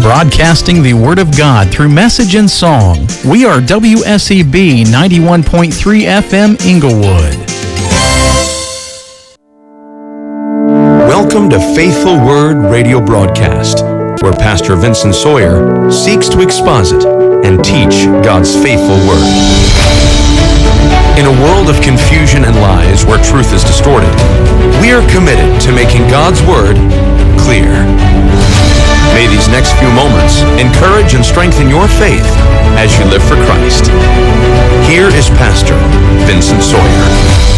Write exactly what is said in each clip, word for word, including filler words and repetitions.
broadcasting the Word of God through message and song. We are W S E B ninety-one point three F M Inglewood. Welcome to Faithful Word Radio Broadcast, where Pastor Vincent Sawyer seeks to exposit and teach God's faithful Word. In a world of confusion and lies where truth is distorted, we are committed to making God's Word clear. May these next few moments encourage and strengthen your faith as you live for Christ. Here is Pastor Vincent Sawyer.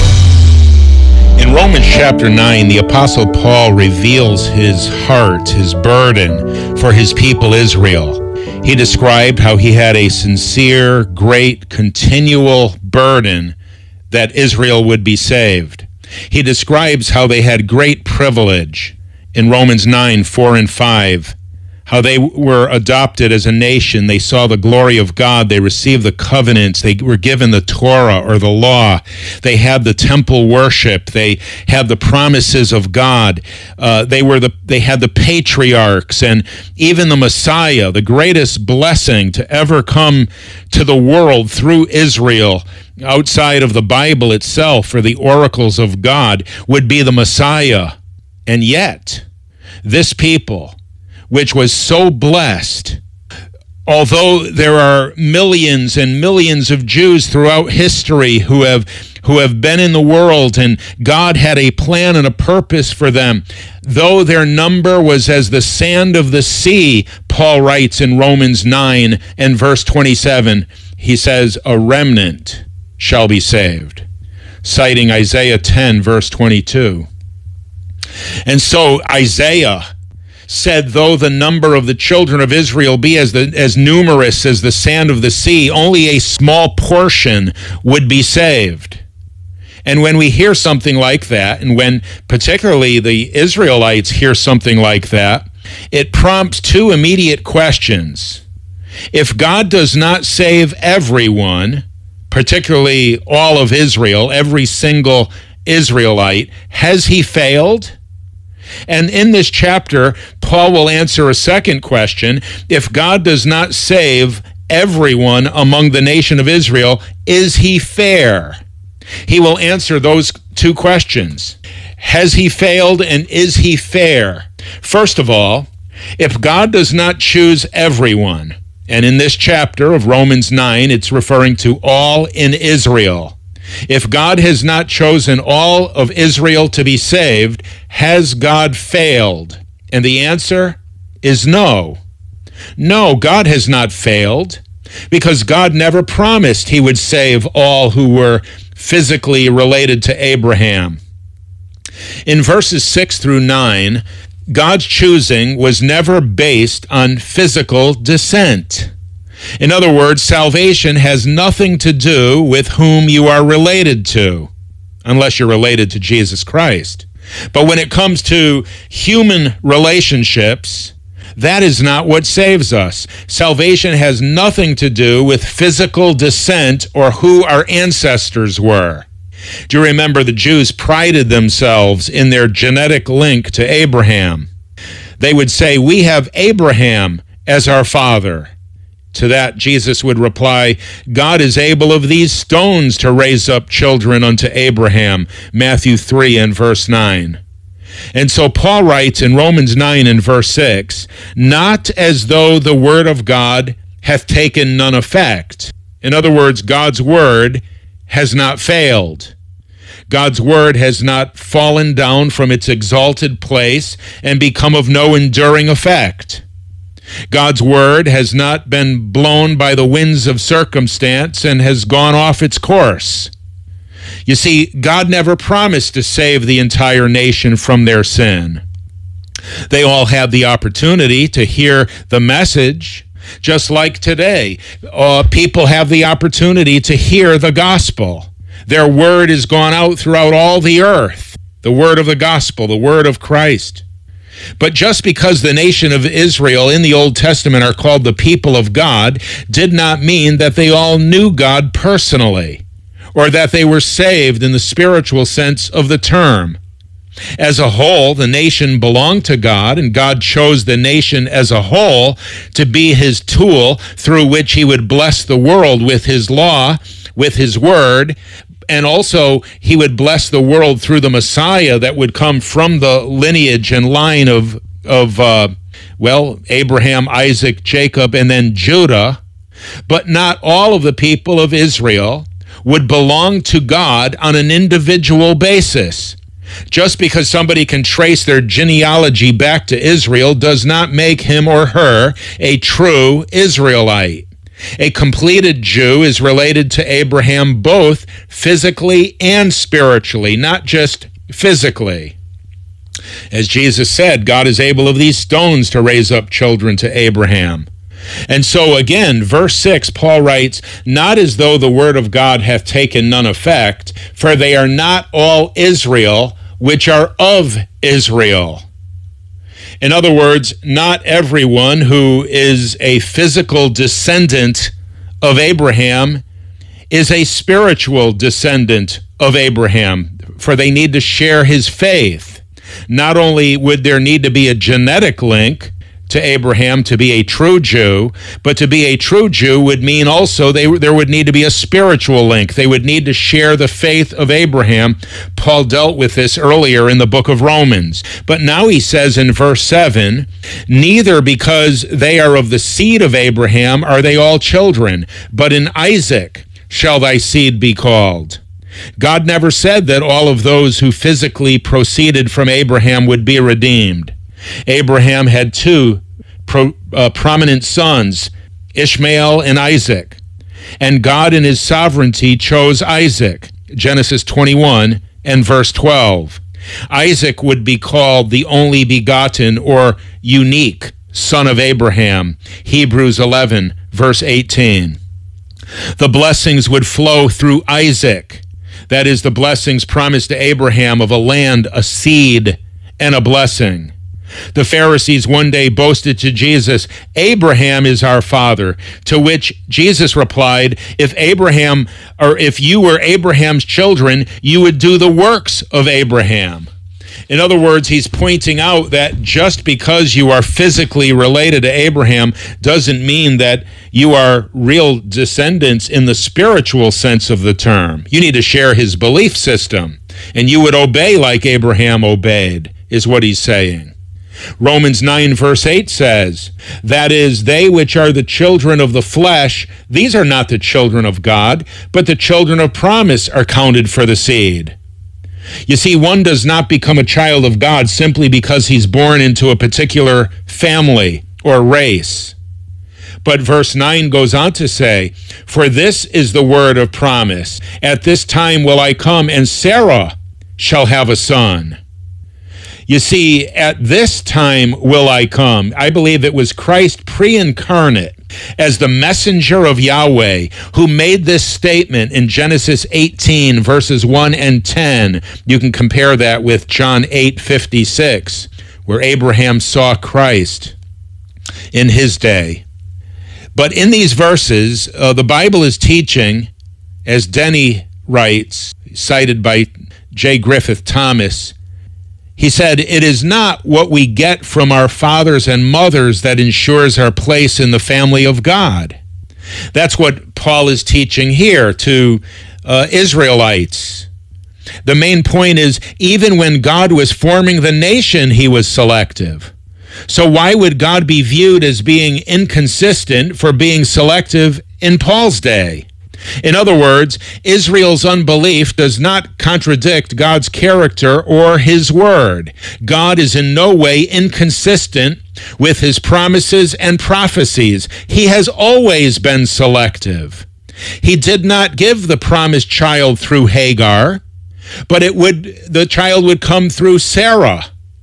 In Romans chapter nine, the Apostle Paul reveals his heart, his burden for his people Israel. He described how he had a sincere, great, continual burden that Israel would be saved. He describes how they had great privilege in Romans nine, four and five, how they were adopted as a nation. They saw the glory of God. They received the covenants. They were given the Torah or the law. They had the temple worship. They had the promises of God. Uh, they were the they had the patriarchs and even the Messiah, the greatest blessing to ever come to the world through Israel outside of the Bible itself or the oracles of God would be the Messiah. And yet, this people, which was so blessed, although there are millions and millions of Jews throughout history who have who have been in the world, and God had a plan and a purpose for them, though their number was as the sand of the sea, Paul writes in Romans nine and verse twenty-seven, he says, a remnant shall be saved, citing Isaiah ten, verse twenty-two. And so Isaiah said, though the number of the children of Israel be as the as numerous as the sand of the sea, only a small portion would be saved. And when we hear something like that, and when particularly the Israelites hear something like that, it prompts two immediate questions. If God does not save everyone, particularly all of Israel, every single Israelite, has he failed? And in this chapter, Paul will answer a second question. If God does not save everyone among the nation of Israel, is he fair? He will answer those two questions. Has he failed and is he fair? First of all, if God does not choose everyone, and in this chapter of Romans nine, it's referring to all in Israel. If God has not chosen all of Israel to be saved, has God failed? And the answer is no. No, God has not failed, because God never promised he would save all who were physically related to Abraham. In verses six through nine, God's choosing was never based on physical descent. In other words, salvation has nothing to do with whom you are related to, unless you're related to Jesus Christ. But when it comes to human relationships, that is not what saves us. Salvation has nothing to do with physical descent or who our ancestors were. Do you remember the Jews prided themselves in their genetic link to Abraham? They would say, we have Abraham as our father. To that, Jesus would reply, God is able of these stones to raise up children unto Abraham, Matthew three and verse nine. And so Paul writes in Romans nine and verse six, not as though the word of God hath taken none effect. In other words, God's word has not failed. God's word has not fallen down from its exalted place and become of no enduring effect. God's word has not been blown by the winds of circumstance and has gone off its course. You see, God never promised to save the entire nation from their sin. They all had the opportunity to hear the message, just like today. Uh, people have the opportunity to hear the gospel. Their word has gone out throughout all the earth, the word of the gospel, the word of Christ. But just because the nation of Israel in the Old Testament are called the people of God did not mean that they all knew God personally or that they were saved in the spiritual sense of the term. As a whole, the nation belonged to God, and God chose the nation as a whole to be his tool through which he would bless the world with his law, with his word, and also he would bless the world through the Messiah that would come from the lineage and line of, of uh, well, Abraham, Isaac, Jacob, and then Judah. But not all of the people of Israel would belong to God on an individual basis. Just because somebody can trace their genealogy back to Israel does not make him or her a true Israelite. A completed Jew is related to Abraham both physically and spiritually, not just physically. As Jesus said, God is able of these stones to raise up children to Abraham. And so again, verse six, Paul writes, not as though the word of God hath taken none effect, for they are not all Israel which are of Israel. In other words, not everyone who is a physical descendant of Abraham is a spiritual descendant of Abraham, for they need to share his faith. Not only would there need to be a genetic link to Abraham to be a true Jew, but to be a true Jew would mean also they, there would need to be a spiritual link. They would need to share the faith of Abraham. Paul dealt with this earlier in the book of Romans. But now he says in verse seven, neither because they are of the seed of Abraham are they all children, but in Isaac shall thy seed be called. God never said that all of those who physically proceeded from Abraham would be redeemed. Abraham had two pro, uh, prominent sons, Ishmael and Isaac. And God in his sovereignty chose Isaac, Genesis twenty-one and verse twelve. Isaac would be called the only begotten or unique son of Abraham, Hebrews eleven, verse eighteen. The blessings would flow through Isaac. That is, the blessings promised to Abraham of a land, a seed, and a blessing. The Pharisees one day boasted to Jesus, Abraham is our father, to which Jesus replied, if Abraham, or if you were Abraham's children, you would do the works of Abraham. In other words, he's pointing out that just because you are physically related to Abraham doesn't mean that you are real descendants in the spiritual sense of the term. You need to share his belief system, and you would obey like Abraham obeyed, is what he's saying. Romans nine verse eight says, that is, they which are the children of the flesh, these are not the children of God, but the children of promise are counted for the seed. You see, one does not become a child of God simply because he's born into a particular family or race. But verse nine goes on to say, for this is the word of promise. At this time will I come, and Sarah shall have a son. You see, at this time will I come. I believe it was Christ pre-incarnate as the messenger of Yahweh who made this statement in Genesis eighteen, verses one and ten. You can compare that with John eight fifty-six, where Abraham saw Christ in his day. But in these verses, uh, the Bible is teaching, as Denny writes, cited by J. Griffith Thomas, he said, it is not what we get from our fathers and mothers that ensures our place in the family of God. That's what Paul is teaching here to uh, Israelites. The main point is, even when God was forming the nation, he was selective. So why would God be viewed as being inconsistent for being selective in Paul's day? In other words, Israel's unbelief does not contradict God's character or his word. God is in no way inconsistent with his promises and prophecies. He has always been selective. He did not give the promised child through Hagar, but it would the child would come through Sarah.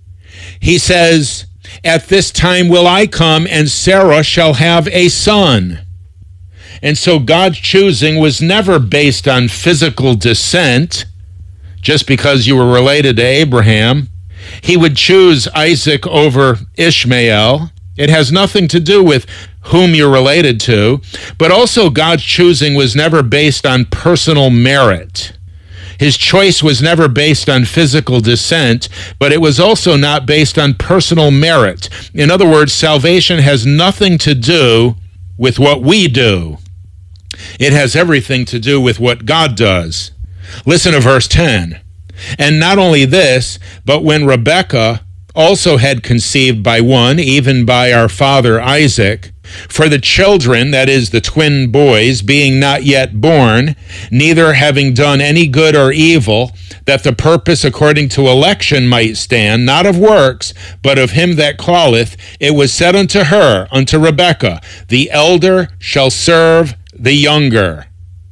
He says, at this time will I come, and Sarah shall have a son. And so God's choosing was never based on physical descent, just because you were related to Abraham. He would choose Isaac over Ishmael. It has nothing to do with whom you're related to, but also God's choosing was never based on personal merit. His choice was never based on physical descent, but it was also not based on personal merit. In other words, salvation has nothing to do with what we do. It has everything to do with what God does. Listen to verse ten. And not only this, but when Rebekah also had conceived by one, even by our father Isaac, for the children, that is, the twin boys, being not yet born, neither having done any good or evil, that the purpose according to election might stand, not of works, but of him that calleth, it was said unto her, unto Rebekah, the elder shall serve the younger.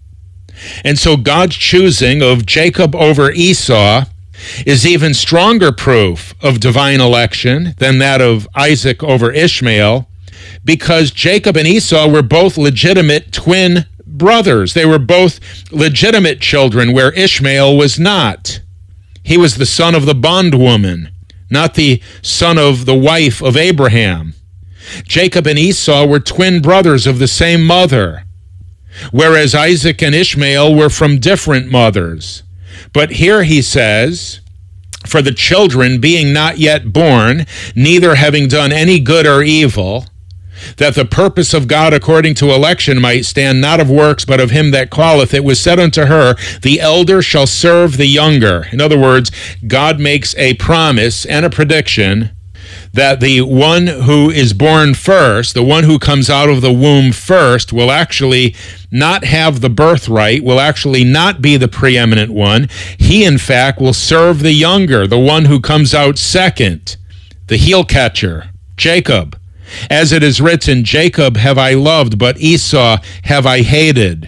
And so God's choosing of Jacob over Esau is even stronger proof of divine election than that of Isaac over Ishmael, because Jacob and Esau were both legitimate twin brothers. They were both legitimate children where Ishmael was not. He was the son of the bondwoman, not the son of the wife of Abraham. Jacob and Esau were twin brothers of the same mother, whereas Isaac and Ishmael were from different mothers. But here he says, for the children being not yet born, neither having done any good or evil, that the purpose of God according to election might stand, not of works, but of him that calleth, it was said unto her, the elder shall serve the younger. In other words, God makes a promise and a prediction that the one who is born first, the one who comes out of the womb first, will actually not have the birthright, will actually not be the preeminent one. He, in fact, will serve the younger, the one who comes out second, the heel catcher, Jacob. As it is written, Jacob have I loved, but Esau have I hated.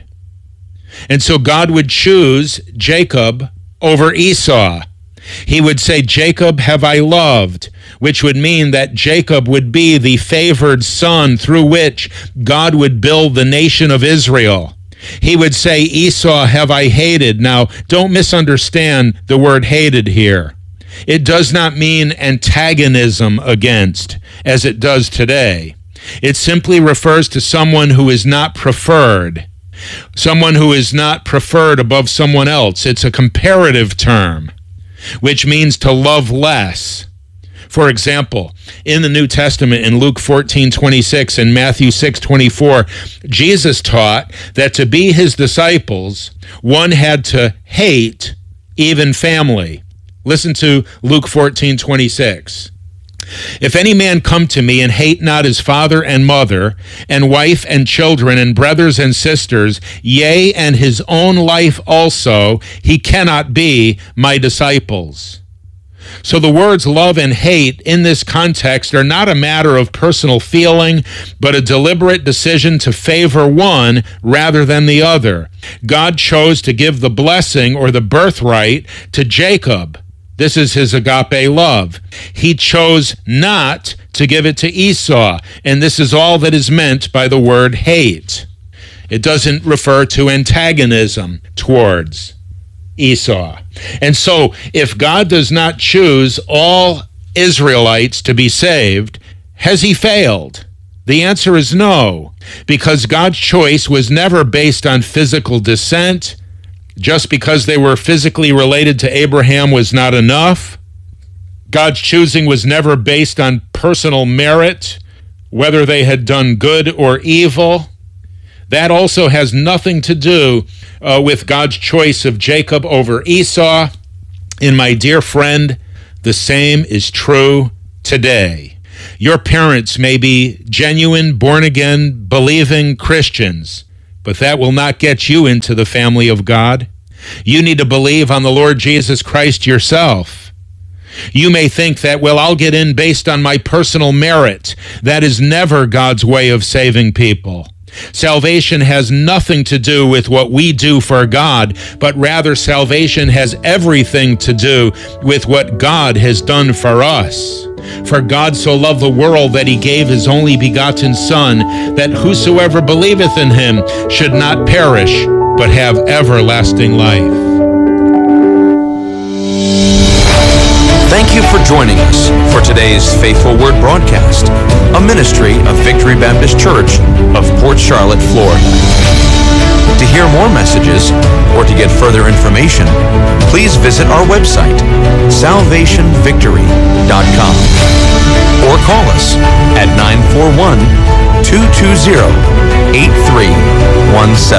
And so God would choose Jacob over Esau. He would say, Jacob have I loved, which would mean that Jacob would be the favored son through which God would build the nation of Israel. He would say, Esau have I hated. Now, don't misunderstand the word hated here. It does not mean antagonism against, as it does today. It simply refers to someone who is not preferred, someone who is not preferred above someone else. It's a comparative term, which means to love less. For example, in the New Testament, in Luke fourteen twenty-six and Matthew six twenty-four, Jesus taught that to be his disciples, one had to hate even family. Listen to Luke fourteen twenty-six. If any man come to me and hate not his father and mother, and wife and children, and brothers and sisters, yea, and his own life also, he cannot be my disciples. So the words love and hate in this context are not a matter of personal feeling, but a deliberate decision to favor one rather than the other. God chose to give the blessing or the birthright to Jacob. This is his agape love. He chose not to give it to Esau, and this is all that is meant by the word hate. It doesn't refer to antagonism towards Esau. And so, if God does not choose all Israelites to be saved, has he failed? The answer is no, because God's choice was never based on physical descent. Just because they were physically related to Abraham was not enough. God's choosing was never based on personal merit, whether they had done good or evil. That also has nothing to do uh, with God's choice of Jacob over Esau. And my dear friend, the same is true today. Your parents may be genuine, born-again, believing Christians, but that will not get you into the family of God. You need to believe on the Lord Jesus Christ yourself. You may think that, well, I'll get in based on my personal merit. That is never God's way of saving people. Salvation has nothing to do with what we do for God, but rather salvation has everything to do with what God has done for us. For God so loved the world that he gave his only begotten Son, that whosoever believeth in him should not perish, but have everlasting life. Thank you for joining us for today's Faithful Word broadcast, a ministry of Victory Baptist Church of Port Charlotte, Florida. To hear more messages or to get further information, please visit our website, salvation victory dot com, or call us at nine four one, two two zero, eight three one seven.